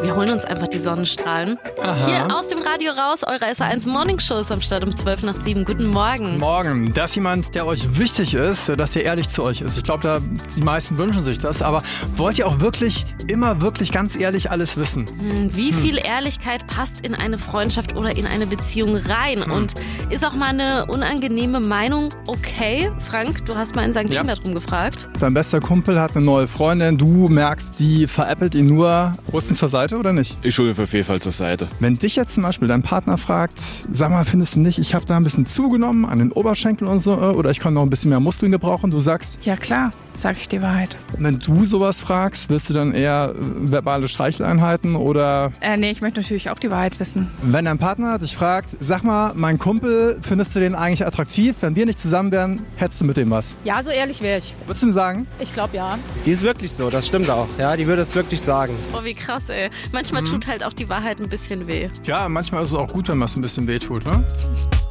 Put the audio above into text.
Wir holen uns einfach die Sonnenstrahlen. Aha. Hier aus dem Radio raus, eure SR1 Morning Show ist am Start um 12:07. Guten Morgen. Morgen. Da ist jemand, der euch wichtig ist, dass der ehrlich zu euch ist. Ich glaube, die meisten wünschen sich das. Aber wollt ihr auch immer wirklich ganz ehrlich alles wissen? Wie viel Ehrlichkeit passt in eine Freundschaft oder in eine Beziehung rein? Und ist auch mal eine unangenehme Meinung okay? Frank, du hast mal in St. Ingbert rumgefragt. Dein bester Kumpel hat eine neue Freundin. Du merkst, die veräppelt ihn nur. Holst du ihn zur Seite oder nicht? Ich hole auf jeden Fall zur Seite. Wenn dich jetzt zum Beispiel dein Partner fragt, sag mal, findest du nicht, ich habe da ein bisschen zugenommen an den Oberschenkeln und so, oder ich kann noch ein bisschen mehr Muskeln gebrauchen, du sagst, Ja klar, sag ich die Wahrheit. wenn du sowas fragst, willst du dann eher verbale Streicheleinheiten oder Nee, ich möchte natürlich auch die Wahrheit wissen. wenn dein Partner dich fragt, sag mal, mein Kumpel, findest du den eigentlich attraktiv? Wenn wir nicht zusammen wären, hättest du mit dem was? Ja, so ehrlich wäre ich. Würdest du ihm sagen? Ich glaube ja. Die ist wirklich so, das stimmt auch. Ja, die würde es wirklich sagen. Oh, wie krass, ey. Manchmal tut halt auch die Wahrheit ein bisschen weh. Ja, manchmal ist es auch gut, wenn man es ein bisschen wehtut, ne?